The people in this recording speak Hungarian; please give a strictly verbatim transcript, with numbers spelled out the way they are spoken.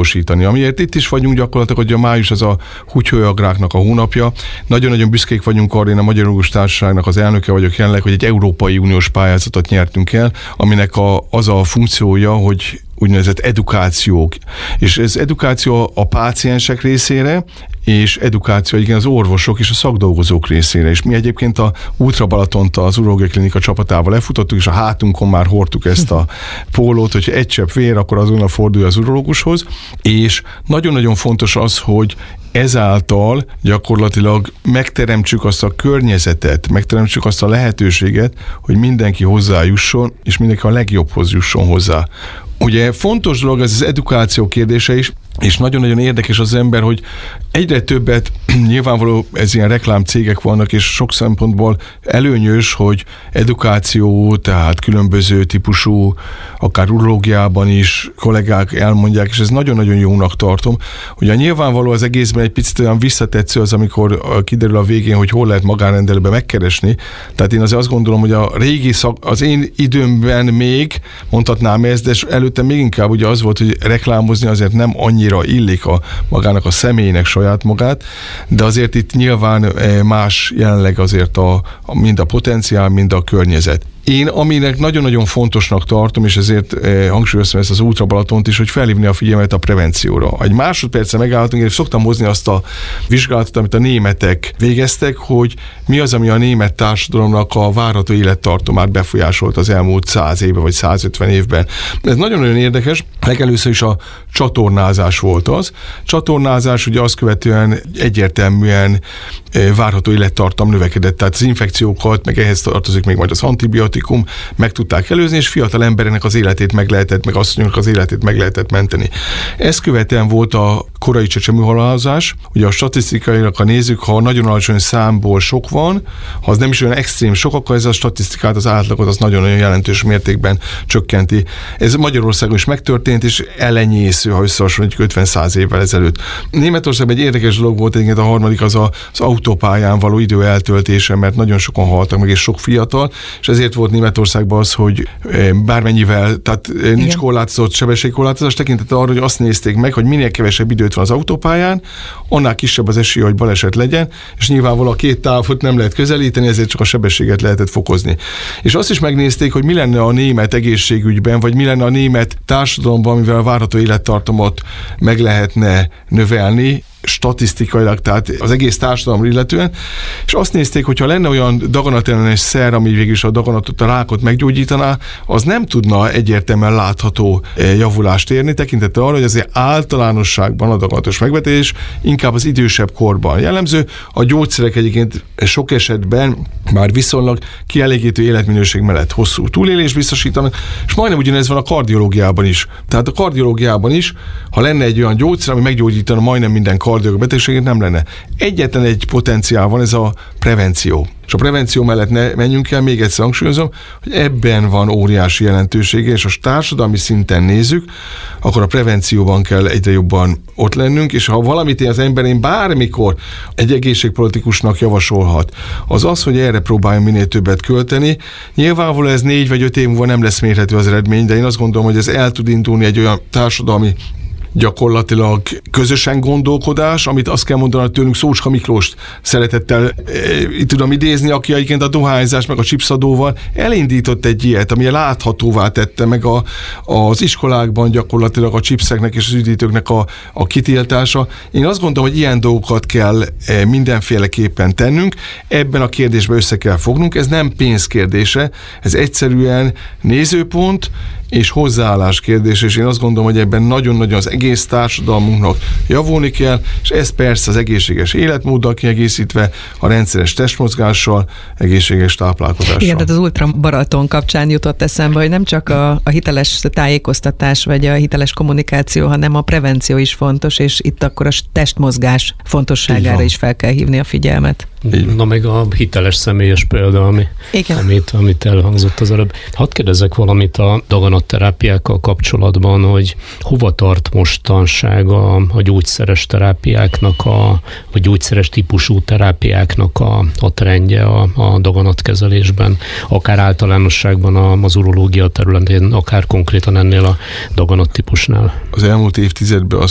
titkosítani. Amiért itt is vagyunk gyakorlatilag, hogy a május az a húgyhőagráknak a hónapja. Nagyon-nagyon büszkék vagyunk arra, én a Magyar Urológus Társaságnak az elnöke vagyok jelenleg, hogy egy Európai Uniós pályázatot nyertünk el, aminek a, az a funkciója, hogy úgynevezett edukációk. És ez edukáció a páciensek részére, és edukáció igen az orvosok és a szakdolgozók részére. És mi egyébként a Ultra Balatont az urológiai klinika csapatával lefutottuk, és a hátunkon már hordtuk ezt a pólót, hogy egy csepp vér, akkor azonnal fordulj az urológushoz. És nagyon-nagyon fontos az, hogy ezáltal gyakorlatilag megteremtsük azt a környezetet, megteremtsük azt a lehetőséget, hogy mindenki hozzájusson, és mindenki a legjobbhoz jusson hozzá. Ugye fontos dolog ez az edukáció kérdése is, és nagyon-nagyon érdekes az ember, hogy egyre többet, nyilvánvaló ez ilyen reklámcégek vannak, és sok szempontból előnyös, hogy edukáció, tehát különböző típusú, akár urológiában is kollégák elmondják, és ez nagyon-nagyon jónak tartom. Ugye nyilvánvaló az egészben egy picit olyan visszatetsző az, amikor kiderül a végén, hogy hol lehet magánrendelőbe megkeresni. Tehát én azért azt gondolom, hogy a régi szak, az én időmben még mondhatnám ezt, de előtte még inkább ugye az volt, hogy reklámozni azért nem annyira illik a magának a személynek saját magát, de azért itt nyilván más jelenleg azért a, a, mind a potenciál, mind a környezet. Én aminek nagyon-nagyon fontosnak tartom, és ezért eh, hangsúlyoztam ezt az Ultra Balatont is, hogy felhívni a figyelmet a prevencióra. Egy másodperce megállhatunk, és szoktam hozni azt a vizsgálatot, amit a németek végeztek, hogy mi az, ami a német társadalomnak a várható élettartamát befolyásolt az elmúlt száz éve, vagy százötven évben. Ez nagyon-nagyon érdekes. Legelőször is a csatornázás volt az. Csatornázás ugye azt követően egyértelműen eh, várható élettartam növekedett, tehát az infekciókat, meg ehhez tartozik még majd az antibiotikum, meg tudták előzni, és fiatal embereknek az életét meg lehetett, meg asszonyoknak az életét meg lehetett menteni. Ezt követően volt a korai csecsemőhalálozás. Ugye a statisztikailag, ha nézzük, ha nagyon alacsony számból sok van, ha az nem is olyan extrém sok, akkor ez a statisztikát, az átlagot az nagyon-nagyon jelentős mértékben csökkenti. Ez Magyarországon is megtörtént, és elenyésző, ha összehasonlítjuk ötven-száz évvel ezelőtt. Németországban egy érdekes dolog volt, egyébként a harmadik az a, az autópályán való idő eltöltése, mert nagyon sokan haltak meg, és sok fiatal, és ezért volt Németországban az, hogy bármennyivel, tehát nincs Igen. korlátozott sebességkorlátozás, tekintettel arra, hogy azt nézték meg, hogy minél kevesebb időt van az autópályán, annál kisebb az esély, hogy baleset legyen, és nyilvánvalóan a két távot nem lehet közelíteni, ezért csak a sebességet lehetett fokozni. És azt is megnézték, hogy mi lenne a német egészségügyben, vagy mi lenne a német társadalomban, mivel a várható élettartamot meg lehetne növelni, statisztikailag, tehát az egész társadalom illetően, és azt nézték, hogyha lenne olyan daganatellenes szer, ami végül is a daganatot, a rákot meggyógyítaná, az nem tudna egyértelműen látható javulást érni, tekintettel arra, hogy azért általánosságban a daganatos megbetegedés inkább az idősebb korban jellemző. A gyógyszerek egyébként sok esetben már viszonylag kielégítő életminőség mellett hosszú túlélést biztosítanak, és majdnem ugyanez van a kardiológiában is. Tehát a kardiológiában is, ha lenne egy olyan gyógyszer, ami meggyógyítana majdnem minden kardiológiai betegséget, nem lenne. Egyetlen egy potenciál van, ez a prevenció. És a prevenció mellett ne menjünk el, még egyszer hangsúlyozom, hogy ebben van óriási jelentősége, és ha társadalmi szinten nézzük, akkor a prevencióban kell egyre jobban ott lennünk, és ha valamit én az emberén bármikor egy egészségpolitikusnak javasolhat, az az, hogy erre próbáljon minél többet költeni. Nyilvánvalóan ez négy vagy öt év múlva nem lesz mérhető az eredmény, de én azt gondolom, hogy ez el tud indulni egy olyan társadalmi gyakorlatilag közösen gondolkodás, amit azt kell mondani, hogy tőlünk Szócska Miklóst szeretettel e, tudom idézni, aki egyébként a dohányzás meg a chipsadóval elindított egy ilyet, ami láthatóvá tette meg a, az iskolákban gyakorlatilag a chipseknek és az üdítőknek a, a kitiltása. Én azt gondolom, hogy ilyen dolgokat kell e, mindenféleképpen tennünk, ebben a kérdésben össze kell fognunk, ez nem pénz kérdése, ez egyszerűen nézőpont és hozzáállás kérdés, és én azt gondolom, hogy ebben nagyon-nagyon az egész társadalmunknak javulni kell, és ez persze az egészséges életmóddal kiegészítve, a rendszeres testmozgással, egészséges táplálkozással. Igen, tehát az Ultra Balaton kapcsán jutott eszembe, hogy nem csak a, a hiteles tájékoztatás, vagy a hiteles kommunikáció, hanem a prevenció is fontos, és itt akkor a testmozgás fontosságára is fel kell hívni a figyelmet. Na meg a hiteles személyes példa, ami, amit, amit elhangzott az előbb. Hadd kérdezzek valamit a daganatterápiákkal kapcsolatban, hogy hova tart mostanság a, a gyógyszeres terápiáknak, a, a gyógyszeres típusú terápiáknak a, a trendje a, a daganatkezelésben, akár általánosságban a, az urológia területén, akár konkrétan ennél a daganattípusnál. Az elmúlt évtizedben az